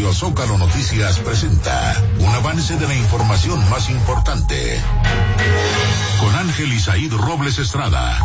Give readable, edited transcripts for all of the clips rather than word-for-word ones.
Radio Zócalo Noticias presenta un avance de la información más importante con Ángel Isaíd Robles Estrada.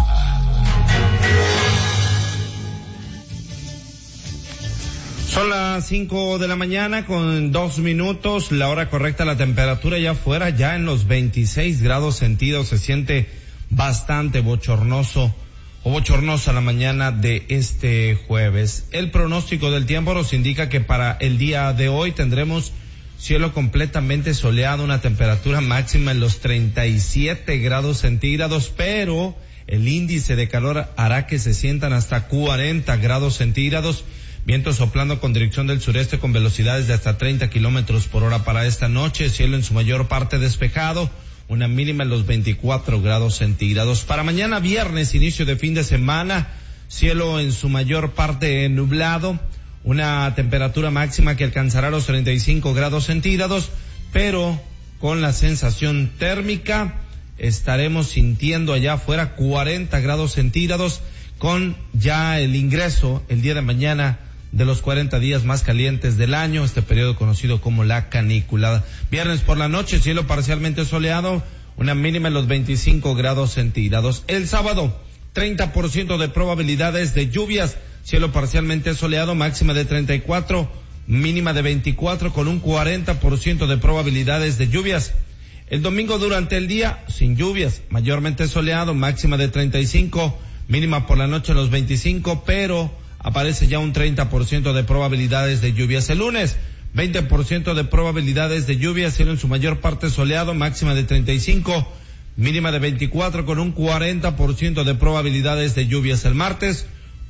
Son las 5 de la mañana con 2 minutos, la hora correcta, la temperatura ya afuera, ya en los 26 grados centígrados, se siente bastante bochornosa la mañana de este jueves. El pronóstico del tiempo nos indica que para el día de hoy tendremos cielo completamente soleado, una temperatura máxima en los 37 grados centígrados, pero el índice de calor hará que se sientan hasta 40 grados centígrados. Viento soplando con dirección del sureste con velocidades de hasta 30 kilómetros por hora para esta noche. Cielo en su mayor parte despejado. Una mínima en los 24 grados centígrados. Para mañana viernes, inicio de fin de semana, cielo en su mayor parte nublado. Una temperatura máxima que alcanzará los 35 grados centígrados, pero con la sensación térmica estaremos sintiendo allá afuera 40 grados centígrados, con ya el ingreso el día de mañana de los 40 días más calientes del año, este periodo conocido como la canícula. Viernes por la noche, cielo parcialmente soleado, una mínima en los 25 grados centígrados. El sábado, 30% de probabilidades de lluvias, cielo parcialmente soleado, máxima de 34, mínima de 24, con un 40% de probabilidades de lluvias. El domingo durante el día, sin lluvias, mayormente soleado, máxima de 35, mínima por la noche en los 25, pero aparece ya un 30% de probabilidades de lluvias. El lunes, 20% de probabilidades de lluvias, cielo en su mayor parte soleado, máxima de 35, mínima de 24, con un 40% de probabilidades de lluvias. El martes,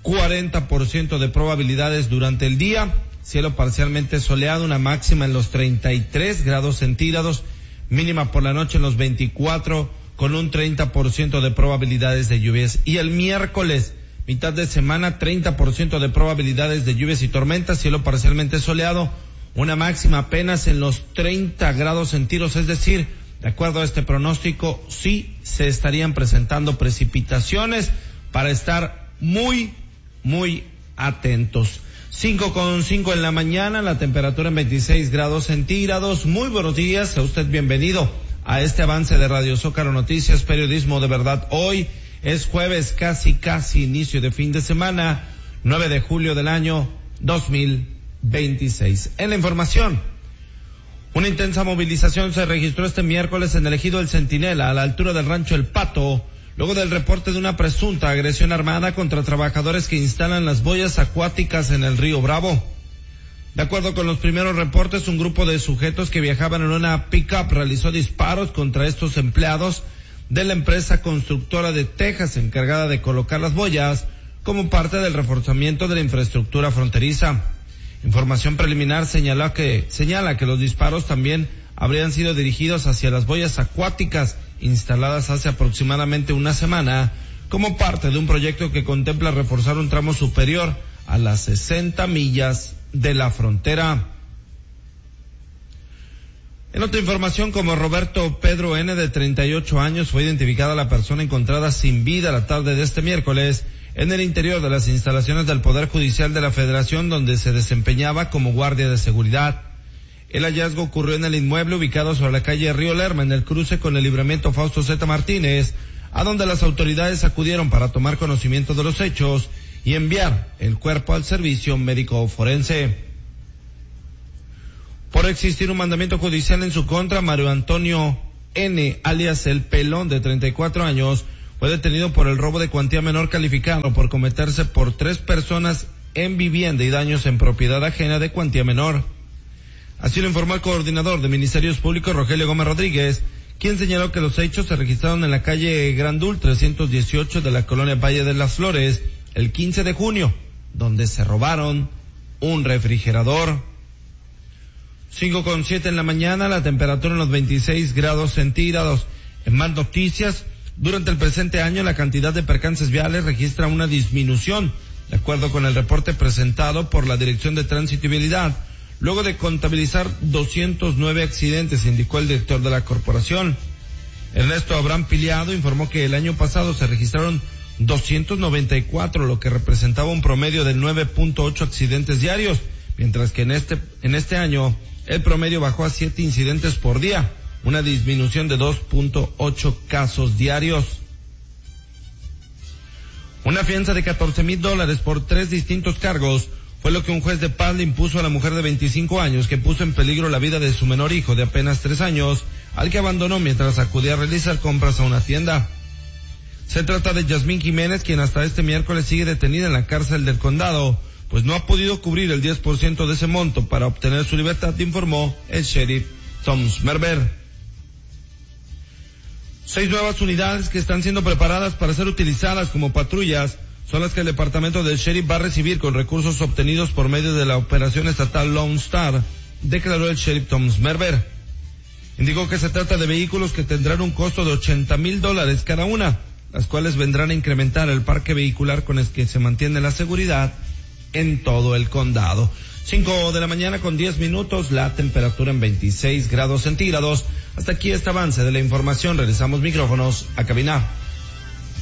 40% de probabilidades durante el día, cielo parcialmente soleado, una máxima en los 33 grados centígrados, mínima por la noche en los 24, con un 30% de probabilidades de lluvias. Y el miércoles, mitad de semana, 30% de probabilidades de lluvias y tormentas, cielo parcialmente soleado, una máxima apenas en los 30 grados centígrados, es decir, de acuerdo a este pronóstico, sí se estarían presentando precipitaciones para estar muy atentos. 5:05 en la mañana, la temperatura en 26 grados centígrados. Muy buenos días, sea usted bienvenido a este avance de Radio Zócalo Noticias, periodismo de verdad. Hoy es jueves, casi inicio de fin de semana, 9 de julio del año 2026. En la información, una intensa movilización se registró este miércoles en el ejido El Centinela, a la altura del rancho El Pato, luego del reporte de una presunta agresión armada contra trabajadores que instalan las boyas acuáticas en el río Bravo. De acuerdo con los primeros reportes, un grupo de sujetos que viajaban en una pick-up realizó disparos contra estos empleados de la empresa constructora de Texas encargada de colocar las boyas como parte del reforzamiento de la infraestructura fronteriza. Información preliminar señala que los disparos también habrían sido dirigidos hacia las boyas acuáticas instaladas hace aproximadamente una semana como parte de un proyecto que contempla reforzar un tramo superior a las 60 millas de la frontera. En otra información, como Roberto Pedro N., de 38 años, fue identificada la persona encontrada sin vida la tarde de este miércoles en el interior de las instalaciones del Poder Judicial de la Federación, donde se desempeñaba como guardia de seguridad. El hallazgo ocurrió en el inmueble ubicado sobre la calle Río Lerma, en el cruce con el libramiento Fausto Z. Martínez, a donde las autoridades acudieron para tomar conocimiento de los hechos y enviar el cuerpo al servicio médico forense. Por existir un mandamiento judicial en su contra, Mario Antonio N., alias El Pelón, de 34 años, fue detenido por el robo de cuantía menor calificado por cometerse por 3 personas en vivienda y daños en propiedad ajena de cuantía menor. Así lo informó el coordinador de Ministerios Públicos, Rogelio Gómez Rodríguez, quien señaló que los hechos se registraron en la calle Grandul 318 de la colonia Valle de las Flores el 15 de junio, donde se robaron un refrigerador. 5:07 en la mañana, la temperatura en los 26 grados centígrados. En más noticias, durante el presente año la cantidad de percances viales registra una disminución, de acuerdo con el reporte presentado por la Dirección de Tránsito y Vialidad, luego de contabilizar 209 accidentes, indicó el director de la corporación. Ernesto Abraham Piliado informó que el año pasado se registraron 294, lo que representaba un promedio de 9.8 accidentes diarios, mientras que en este año el promedio bajó a 7 incidentes por día, una disminución de 2.8 casos diarios. Una fianza de $14,000 por 3 distintos cargos fue lo que un juez de paz le impuso a la mujer de 25 años que puso en peligro la vida de su menor hijo de apenas 3 años, al que abandonó mientras acudía a realizar compras a una tienda. Se trata de Yasmín Jiménez, quien hasta este miércoles sigue detenida en la cárcel del condado, pues no ha podido cubrir el 10% de ese monto para obtener su libertad, informó el sheriff Tom Smerber. 6 nuevas unidades que están siendo preparadas para ser utilizadas como patrullas son las que el departamento del sheriff va a recibir con recursos obtenidos por medio de la operación estatal Lone Star, declaró el sheriff Tom Smerber. Indicó que se trata de vehículos que tendrán un costo de $80,000 cada una, las cuales vendrán a incrementar el parque vehicular con el que se mantiene la seguridad en todo el condado. 5 de la mañana con 10 minutos, la temperatura en 26 grados centígrados. Hasta aquí este avance de la información. Regresamos micrófonos a cabina.